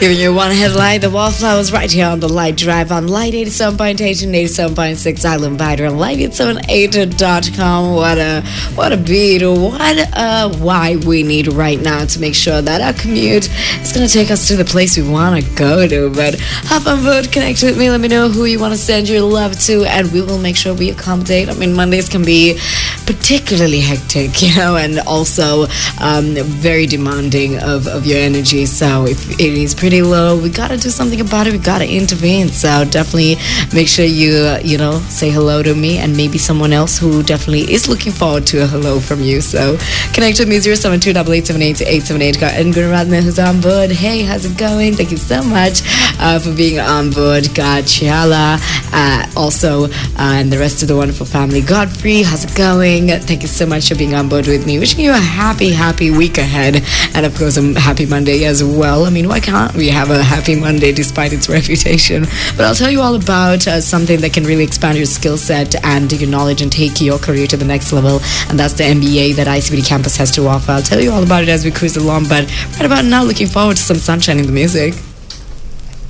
Giving you one headline, the Wallflowers right here on the Light Drive on Light 87.8 and 87.6 Island Vider and Light878.com. What a beat, what a vibe we need right now to make sure that our commute is going to take us to the place we want to go to. But hop on board, connect with me, let me know who you want to send your love to, and we will make sure we accommodate. I mean, Mondays can be particularly hectic, and also very demanding of your energy. So if it is pretty low, we gotta do something about it. We gotta intervene. So definitely make sure you say hello to me and maybe someone else who definitely is looking forward to a hello from you. So connect with me 072-8878-878. Got Nguradna who's on board. Hey, how's it going? Thank you so much for being on board. Got Chiala, also and the rest of the wonderful family. Godfrey, how's it going? Thank you so much for being on board with me. Wishing you a happy week ahead, and of course a happy Monday as well. I mean, why can't we have a happy Monday despite its reputation? But I'll tell you all about something that can really expand your skill set and your knowledge and take your career to the next level, and that's the MBA that ICBT campus has to offer. I'll tell you all about it as we cruise along, but right about now, looking forward to some sunshine in the music.